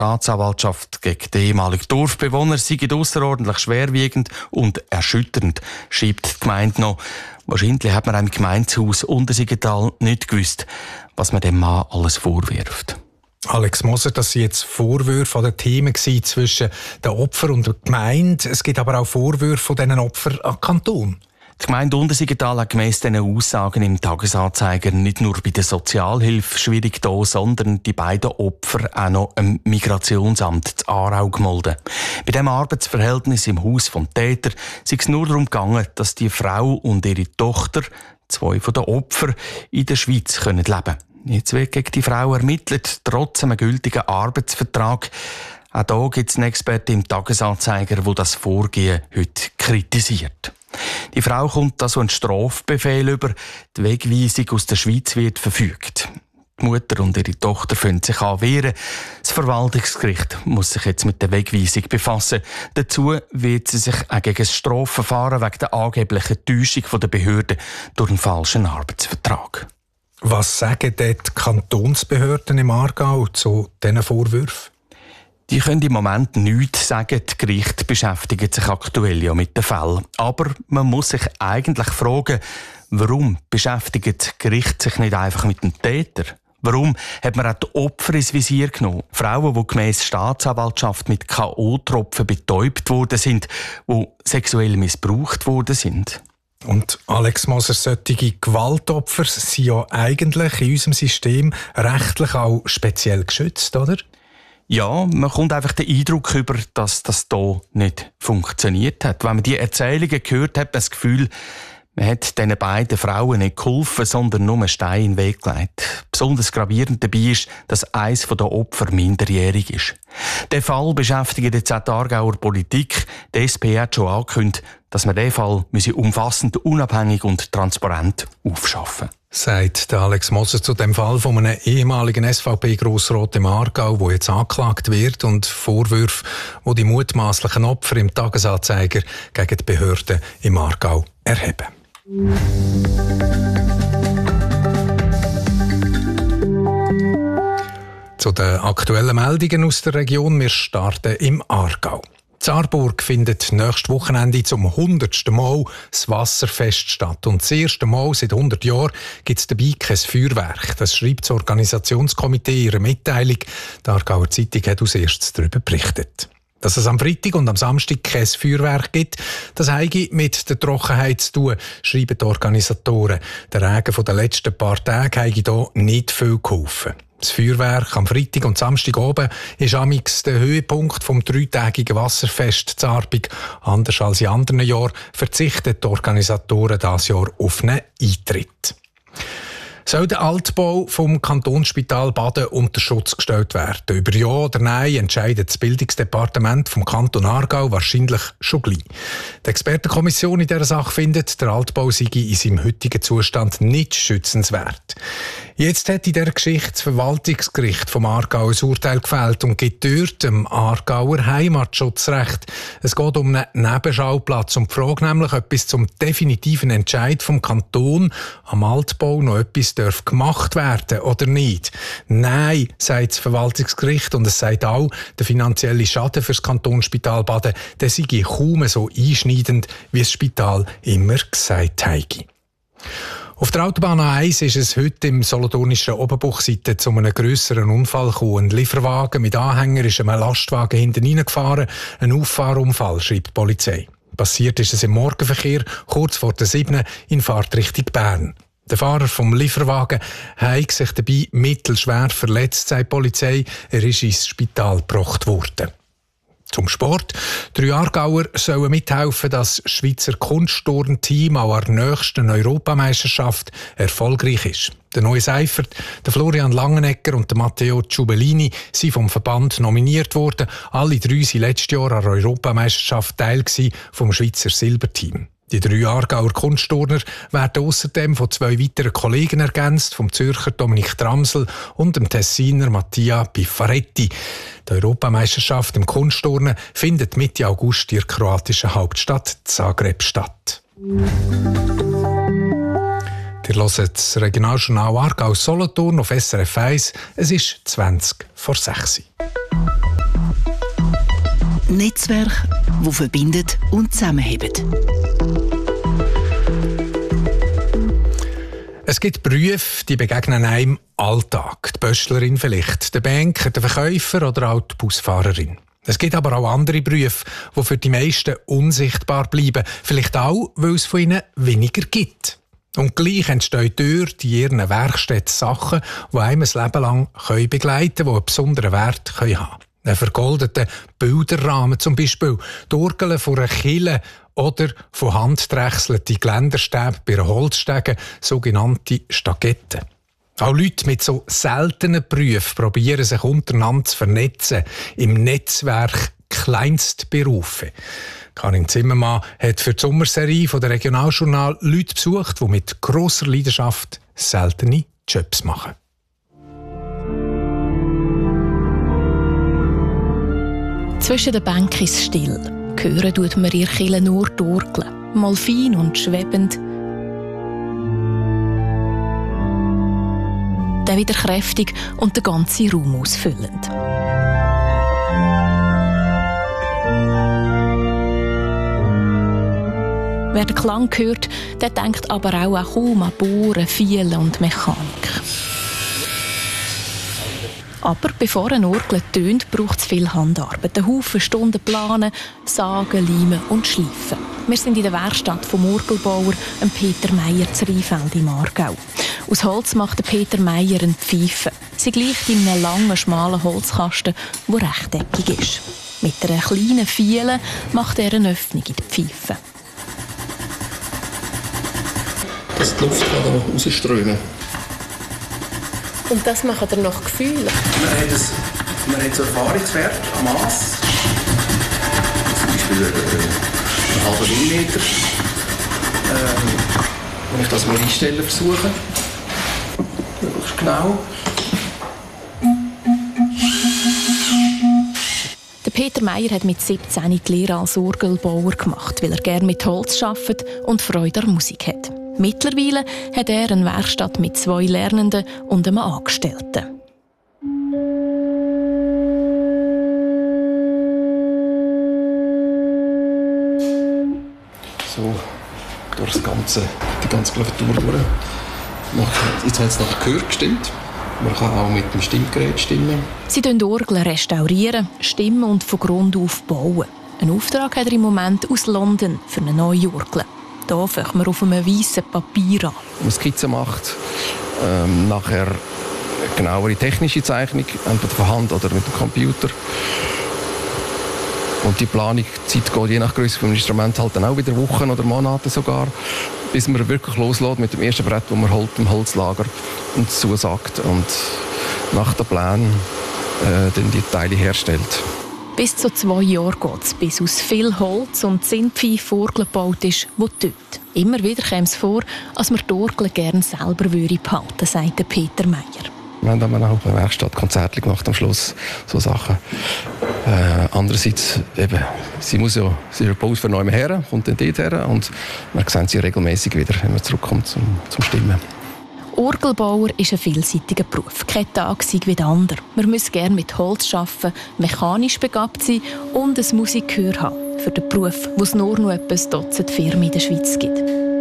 Staatsanwaltschaft gegen den ehemaligen Dorfbewohner sei ausserordentlich schwerwiegend und erschütternd, schreibt die Gemeinde noch. Wahrscheinlich hat man im Gemeindehaus Untersiggenthal nicht gewusst, was man dem Mann alles vorwirft. Alex Moser, das sind jetzt Vorwürfe an den Themen zwischen den Opfern und der Gemeinde. Es gibt aber auch Vorwürfe von diesen Opfern an den Kanton. Die Gemeinde Untersiggenthal hat gemäss diesen Aussagen im Tagesanzeiger nicht nur bei der Sozialhilfe schwierig da, sondern die beiden Opfer auch noch im Migrationsamt zu Aarau gemeldet. Bei diesem Arbeitsverhältnis im Haus vom Täter sei es nur darum gegangen, dass die Frau und ihre Tochter, zwei von den Opfern, in der Schweiz leben können. Jetzt wird gegen die Frau ermittelt, trotz einem gültigen Arbeitsvertrag. Auch hier gibt es einen Experten im Tagesanzeiger, der das Vorgehen heute kritisiert. Die Frau kommt also einen Strafbefehl über. Die Wegweisung aus der Schweiz wird verfügt. Die Mutter und ihre Tochter können sich wehren. Das Verwaltungsgericht muss sich jetzt mit der Wegweisung befassen. Dazu wird sie sich auch gegen das Strafverfahren wegen der angeblichen Täuschung der Behörden durch einen falschen Arbeitsvertrag. Was sagen die Kantonsbehörden im Aargau zu diesen Vorwürfen? Die können im Moment nichts sagen. Die Gerichte beschäftigen sich aktuell ja mit den Fällen. Aber man muss sich eigentlich fragen, warum beschäftigen die Gerichte sich nicht einfach mit dem Täter? Warum hat man auch die Opfer ins Visier genommen? Frauen, die gemäss Staatsanwaltschaft mit K.O.-Tropfen betäubt worden sind, die sexuell missbraucht worden sind. Und Alex Moser, solche Gewaltopfer sind ja eigentlich in unserem System rechtlich auch speziell geschützt, oder? Ja, man kommt einfach den Eindruck über, dass das hier nicht funktioniert hat. Wenn man die Erzählungen gehört hat, man das Gefühl, man hat diesen beiden Frauen nicht geholfen, sondern nur einen Stein in den Weg gelegt. Besonders gravierend dabei ist, dass eines der Opfer minderjährig ist. Der Fall beschäftigt jetzt auch die Aargauer Politik. Die SP hat schon angekündigt, dass man diesen Fall umfassend, unabhängig und transparent aufschaffen müsse. Sagt Alex Moser zu dem Fall von einem ehemaligen SVP-Grossrat im Aargau, der jetzt angeklagt wird und Vorwürfe, die die mutmaßlichen Opfer im Tagesanzeiger gegen die Behörden im Aargau erheben. Zu den aktuellen Meldungen aus der Region. Wir starten im Aargau. In Aarburg findet nächstes Wochenende zum 100. Mal das Wasserfest statt. Und das erste Mal seit 100 Jahren gibt es dabei kein Feuerwerk. Das schreibt das Organisationskomitee in ihrer Mitteilung. Die Aargauer Zeitung hat als erstes darüber berichtet. Dass es am Freitag und am Samstag kein Feuerwerk gibt, das habe mit der Trockenheit zu tun, schreiben die Organisatoren. Der Regen der letzten paar Tage habe hier nicht viel geholfen. Das Feuerwerk am Freitag und Samstag oben ist amix der Höhepunkt vom 3-tägigen Wasserfest zu Aarburg. Anders als in anderen Jahren verzichten die Organisatoren dieses Jahr auf einen Eintritt. Soll der Altbau vom Kantonsspital Baden unter Schutz gestellt werden? Über Ja oder Nein entscheidet das Bildungsdepartement vom Kanton Aargau wahrscheinlich schon gleich. Die Expertenkommission in dieser Sache findet, der Altbau sei in seinem heutigen Zustand nicht schützenswert. Jetzt hat in dieser Geschichte das Verwaltungsgericht vom Aargau ein Urteil gefällt und gibt dort dem Aargauer Heimatschutzrecht. Es geht um einen Nebenschauplatz und die Frage nämlich, ob bis zum definitiven Entscheid vom Kanton am Altbau noch etwas gemacht werden oder nicht. Nein, sagt das Verwaltungsgericht, und es sagt auch, der finanzielle Schaden für das Kantonsspital Baden, der sei kaum so einschneidend, wie das Spital immer gesagt habe. Auf der Autobahn A1 ist es heute im solothurnischen Oberbuchseite zu einem grösseren Unfall gekommen. Ein Lieferwagen mit Anhänger ist einem Lastwagen hinten reingefahren. Ein Auffahrunfall, schreibt die Polizei. Passiert ist es im Morgenverkehr, kurz vor der 7 in Fahrtrichtung Bern. Der Fahrer vom Lieferwagen hat sich dabei mittelschwer verletzt, sagt die Polizei. Er ist ins Spital gebracht worden. Zum Sport. 3 Aargauer sollen mithelfen, dass das Schweizer Kunstturnteam auch an der nächsten Europameisterschaft erfolgreich ist. Der neue Seifert, der Florian Langenegger und der Matteo Ciubellini sind vom Verband nominiert worden. Alle 3 waren letztes Jahr an der Europameisterschaft Teil vom Schweizer Silberteam. Die 3 Aargauer Kunstturner werden außerdem von 2 weiteren Kollegen ergänzt, vom Zürcher Dominik Tramsel und dem Tessiner Mattia Piffaretti. Die Europameisterschaft im Kunstturnen findet Mitte August in der kroatischen Hauptstadt Zagreb statt. Ihr hört das Regionaljournal Aargau Solothurn auf SRF 1. Es ist 20 vor 6. Netzwerk, das verbindet und zusammenhält. Es gibt Berufe, die begegnen einem Alltag. Die Böschlerin vielleicht, der Banker, der Verkäufer oder auch die Busfahrerin. Es gibt aber auch andere Berufe, die für die meisten unsichtbar bleiben. Vielleicht auch, weil es von ihnen weniger gibt. Und gleich entstehen dort in ihren Werkstätten Sachen, die einem ein Leben lang begleiten können, die einen besonderen Wert haben können. Ein vergoldeter Bilderrahmen zum Beispiel, die Orgel von einer Kille oder von Hand drechselte Geländerstäbe bei einer Holzstege, sogenannte Stagetten. Auch Leute mit so seltenen Berufen probieren sich untereinander zu vernetzen im Netzwerk Kleinstberufe. Karin Zimmermann hat für die Sommerserie von der Regionaljournal Leute besucht, die mit grosser Leidenschaft seltene Jobs machen. Zwischen den Bänken ist es still. Hören tut man ihr Kille nur die Orgel, mal fein und schwebend. Dann wieder kräftig und den ganzen Raum ausfüllend. Wer den Klang hört, der denkt aber auch kaum an Bohren, Fielen und Mechanik. Aber bevor eine Orgel tönt, braucht es viel Handarbeit. Einen Haufen Stunden planen, sagen, leimen und schleifen. Wir sind in der Werkstatt vom Orgelbauer Peter Meier zu Rheinfeld im Aargau. Aus Holz macht Peter Meier eine Pfeife. Sie gleicht in einem langen, schmalen Holzkasten, der rechteckig ist. Mit einer kleinen Fiele macht er eine Öffnung in die Pfeife. Dass die Luft rausströmen. Und das macht er nach Gefühl? Man hat so Erfahrungswert am Mass. Zum Beispiel einen halben Millimeter. Wenn ich das mal einstellen versuche. Möglichst genau. Der Peter Meier hat mit 17 die Lehre als Orgelbauer gemacht, weil er gerne mit Holz arbeitet und Freude an Musik hat. Mittlerweile hat er eine Werkstatt mit 2 Lernenden und einem Angestellten. So, durch die ganze Klaviatur durch. Jetzt hat es nach Gehör gestimmt. Man kann auch mit dem Stimmgerät stimmen. Sie restaurieren Orgeln, stimmen und von Grund auf bauen. Einen Auftrag hat er im Moment aus London für eine neue Orgel. Hier fangen wir auf einem weißen Papier an. Eine Skizze macht, nachher eine genauere technische Zeichnung, entweder von Hand oder mit dem Computer. Und die Planungszeit geht je nach Größe des Instruments halt dann auch wieder Wochen oder Monate sogar, bis man wirklich loslässt mit dem ersten Brett, das man holt im Holzlager und zusagt und nach den Plänen dann die Teile herstellt. Bis zu 2 Jahre geht es, bis aus viel Holz und Zinnpfeife Orgel gebaut ist, die tötet. Immer wieder käme es vor, als man die Orgel gerne selber behalten würde, sagt Peter Meier. Wir haben dann auch bei der Werkstatt Konzerte gemacht am Schluss, so Sachen. Andererseits, eben, sie baut von neuem her, kommt dann dort her und man sieht sie regelmäßig wieder, wenn man zurückkommt zum Stimmen. Orgelbauer ist ein vielseitiger Beruf. Kein Tag sei wie der andere. Man muss gerne mit Holz arbeiten, mechanisch begabt sein und ein Musikgehör haben. Für den Beruf, wo es nur noch etwa ein Dutzend Firmen in der Schweiz gibt.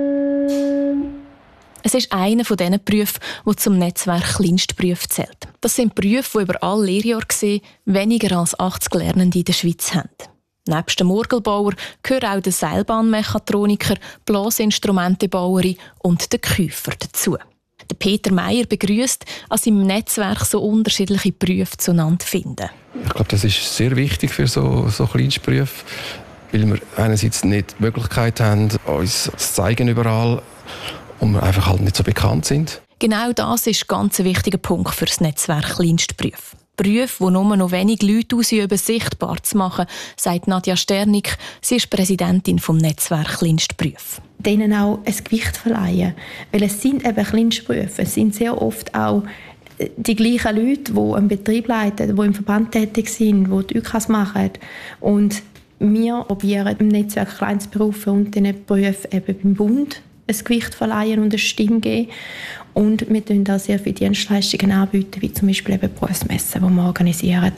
Es ist einer von diesen Berufen, der zum Netzwerk Kleinstberufe zählt. Das sind Berufe, die über alle Lehrjahre gesehen weniger als 80 Lernende in der Schweiz haben. Neben dem Orgelbauer gehören auch der Seilbahnmechatroniker, Blasinstrumentebauerin und der Käufer dazu. Der Peter Meier begrüßt, dass im Netzwerk so unterschiedliche Berufe zueinander finden. Ich glaube, das ist sehr wichtig für so Kleinstberufe, weil wir einerseits nicht die Möglichkeit haben, uns zu zeigen überall und wir einfach halt nicht so bekannt sind. Genau das ist ein ganz wichtiger Punkt für das Netzwerk Kleinstberufe. Berufe, die nur noch wenig Leute ausüben, sichtbar zu machen, sagt Nadja Sternig. Sie ist Präsidentin vom Netzwerk Kleinstberufe. Denen auch ein Gewicht verleihen. Weil es sind eben Kleinstberufe. Es sind sehr oft auch die gleichen Leute, die einen Betrieb leiten, die im Verband tätig sind, die die ÜKAs machen. Und wir probieren im Netzwerk Kleinstberufe und diesen Berufen eben beim Bund ein Gewicht verleihen und eine Stimme geben. Und wir bieten auch sehr viele Dienstleistungen anbieten, wie zum Beispiel eben Berufsmessen, die wir organisieren,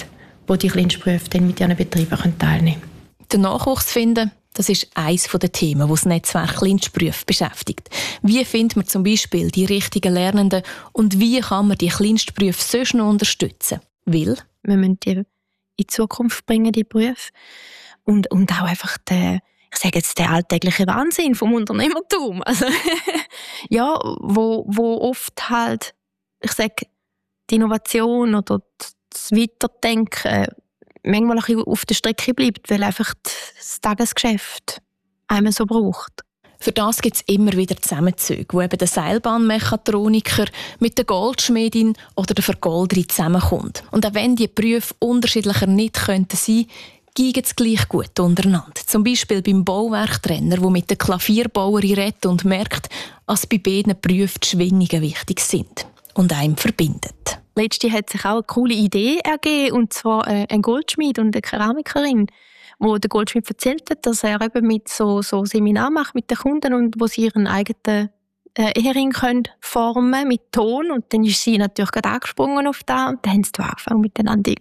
wo die Kleinstberufe dann mit ihren Betrieben teilnehmen können. Den Nachwuchs finden, das ist eines der Themen, das das Netzwerk Kleinstberufe beschäftigt. Wie findet man zum Beispiel die richtigen Lernenden und wie kann man die Kleinstberufe sonst noch unterstützen? Weil wir müssen die in die Zukunft bringen, die Berufe. Und auch einfach der alltägliche Wahnsinn vom Unternehmertum. Also, ja, wo oft halt, ich sage, die Innovation oder das Weiterdenken manchmal ein bisschen auf der Strecke bleibt, weil einfach das Tagesgeschäft einem so braucht. Für das gibt es immer wieder Zusammenzüge, wo eben der Seilbahnmechatroniker mit der Goldschmiedin oder der Vergolderin zusammenkommt. Und auch wenn die Berufe unterschiedlicher nicht sein könnten, gehen es gleich gut untereinander. Zum Beispiel beim Bauwerktrenner, der mit der Klavierbauerin redet und merkt, dass bei beiden Berufen die Schwingungen wichtig sind und einem verbindet. Letztens hat sich auch eine coole Idee ergeben, und zwar ein Goldschmied und eine Keramikerin, wo der Goldschmied erzählt hat, dass er eben mit so Seminar macht mit den Kunden und wo sie ihren eigenen Ehering formen mit Ton, und dann ist sie natürlich gerade angesprungen auf das und dann haben sie angefangen miteinander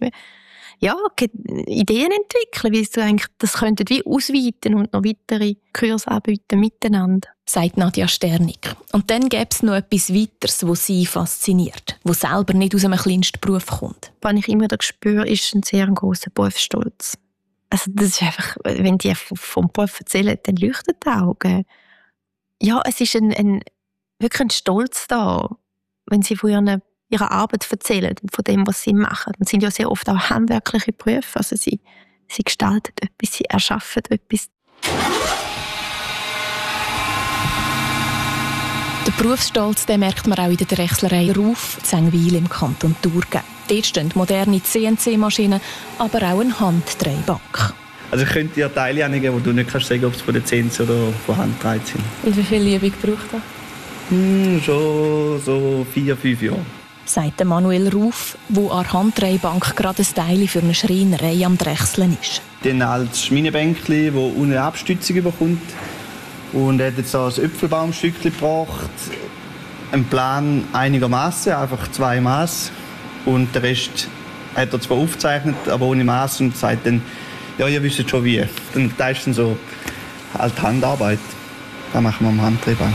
Ideen entwickeln, wie sie eigentlich das könnten wie ausweiten und noch weitere Kurse anbieten miteinander. Sagt Nadja Sternig. Und dann gäbe es noch etwas Weiteres, was sie fasziniert, was selber nicht aus einem kleinsten Beruf kommt. Was ich immer spüre, ist ein sehr grosser Berufsstolz. Also das ist einfach, wenn die vom Beruf erzählen, dann leuchten die Augen. Ja, es ist wirklich ein Stolz da, wenn sie von ihrer Arbeit erzählen und von dem, was sie machen. Das sind ja sehr oft auch handwerkliche Berufe. Also sie gestalten etwas, sie erschaffen etwas. Den Berufsstolz den merkt man auch in der Drechslerei Ruf in Zengwil im Kanton Thurgau. Dort stehen moderne CNC-Maschinen, aber auch eine Handdrehbank. Also ich könnte dir Teile angeben, wo du nicht kannst sagen, ob es von der CNC oder von Hand gedreht sind. Und wie viel Übung braucht das? Schon so 4-5 Jahre. Sagt Manuel Ruf, der an der Handdrehbank gerade ein Teil für eine Schreinerei am Drechseln ist. Dann als Schminebänkchen, das ohne eine Abstützung bekommt. Und er hat jetzt ein Äpfelbaumstückchen gebracht. Ein Plan einigermaßen, einfach 2 Maß. Und den Rest hat er zwar aufgezeichnet, aber ohne Maß, und sagt dann, ja, ihr wisst schon wie. Dann teilst du so halt Handarbeit. Das machen wir am Handdrehbank.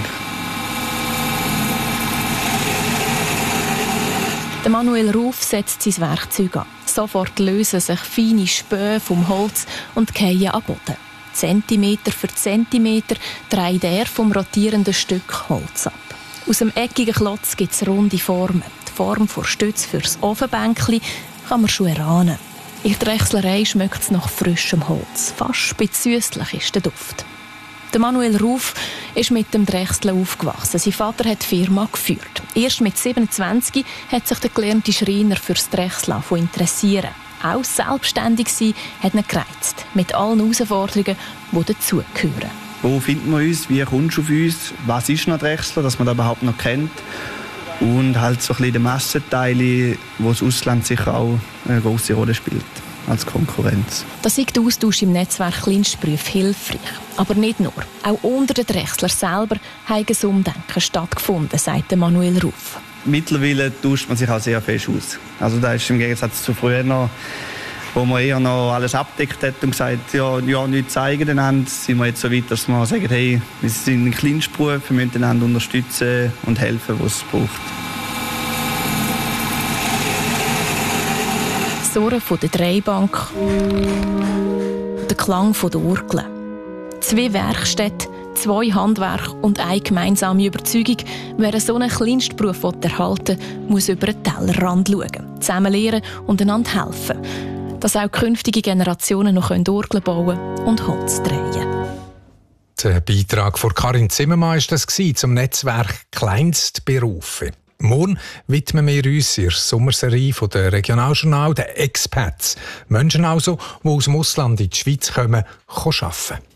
Der Manuel Ruf setzt sein Werkzeug an. Sofort lösen sich feine Späne vom Holz und fallen am Boden. Zentimeter für Zentimeter dreht er vom rotierenden Stück Holz ab. Aus dem eckigen Klotz gibt es runde Formen. Die Form der Stütze für das Ofenbänkchen kann man schon erahnen. In der Drechslerei schmeckt es nach frischem Holz. Fast ein bisschen süsslich ist der Duft. Der Manuel Ruf ist mit dem Drechseln aufgewachsen. Sein Vater hat die Firma geführt. Erst mit 27 hat sich der gelernte Schreiner für das Drechseln interessieren. Auch selbstständig sein hat ihn gereizt. Mit allen Herausforderungen, die dazugehören. Wo finden wir uns? Wie kommst du auf uns? Was ist noch Drechsler, dass man das überhaupt noch kennt? Und halt so ein bisschen die Massenteile, wo das Ausland sicher auch eine grosse Rolle spielt als Konkurrenz. Da ist der Austausch im Netzwerk Kleinstberufe hilfreich. Aber nicht nur. Auch unter den Drechslern selber hat ein Umdenken stattgefunden, sagt Manuel Ruf. Mittlerweile tauscht man sich auch sehr fest aus. Also das ist im Gegensatz zu früher noch, wo man eher noch alles abdeckt hat und gesagt, ja nichts zeigen einander, sind wir jetzt so weit, dass wir sagen, hey, wir sind ein Kleinstberuf, wir müssen einander unterstützen und helfen, wo es braucht. Das Surren von der Drehbank, der Klang der Orgel. 2 Werkstätten, 2 Handwerke und eine gemeinsame Überzeugung. Wer so einen Kleinstberuf erhalten will, muss über den Tellerrand schauen, zusammen lernen und einander helfen. Dass auch künftige Generationen noch Orgeln bauen und Holz drehen. Der Beitrag von Karin Zimmermann war das zum Netzwerk Kleinstberufe. Morgen widmen wir uns in der Sommerserie von der Regionaljournal den Expats. Menschen also, die aus dem Ausland in die Schweiz kommen, arbeiten.